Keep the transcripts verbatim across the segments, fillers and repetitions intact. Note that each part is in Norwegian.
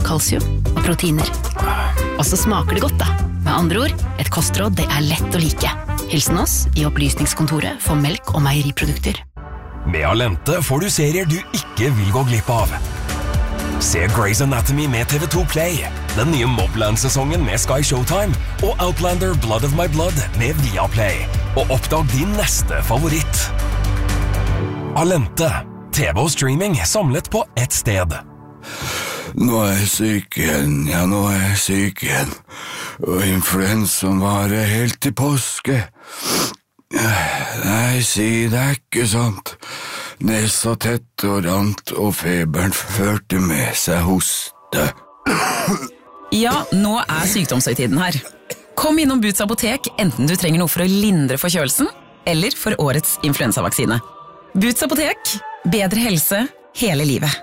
kalsium og proteiner. Og så smaker det godt da. Med andre ord, et kostråd det er lett å like. Hilsen oss i opplysningskontoret for melk og meieriprodukter. Med Alente får du serier du ikke vil gå glipp av. Se Grey's Anatomy med T V to Play, den nye Mobland-sesongen med Sky Showtime og Outlander Blood of My Blood med Viaplay. Og oppdag din neste favoritt. Alente, T V og streaming samlet på ett sted. Nå er jeg syk igjen, ja nå er jeg syk igjen. Og influensaen varer helt til påske. Nei, si det er ikke sant. Nesa tett og rant, og feberen førte med seg hoste. Ja, nå er sykdomshøytiden her. Kom innom Boots apotek, enten du trenger noe for å lindre forkjølelsen, eller for årets influensavaksine. Boots apotek, bedre helse hele livet.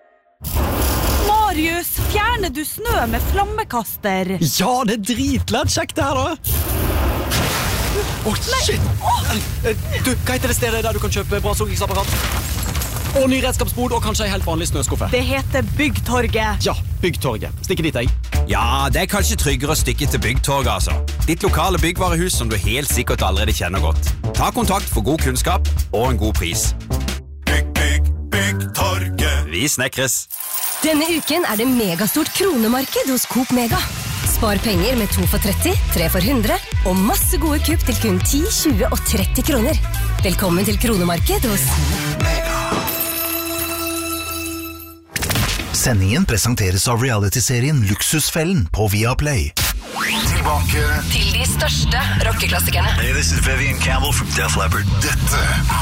Marius, fjerner du snø med flammekaster? Ja, det er dritlett kjekt det her da. Åh, oh, shit! Du, hva heter det stedet der du kan kjøpe bra soggingsapparat? Og ny redskapsbod, og kanskje en helt vanlig snøskuffe. Det heter Byggtorget. Ja, Byggtorget. Stikke dit, jeg. Ja, det er kanskje tryggere å stikke til Byggtorget, altså. Ditt lokale byggvarehus som du helt sikkert allerede kjenner godt. Ta kontakt for god kunnskap og en god pris. Bygg, bygg, Byggtorget. Vi snekres. Denne uken er det megastort kronemarked hos Coop Mega. Spar penger med to for tretti, tre for hundre, og masse gode kupp til kun ti, tjue og tretti kroner. Velkommen til kronemarked hos Mega. Sendingen presenteres av reality-serien Luksusfellen på Viaplay. Tilbake til de største rockeklassikerne. Hey, this is Vivian Campbell from Def Leppard. Dette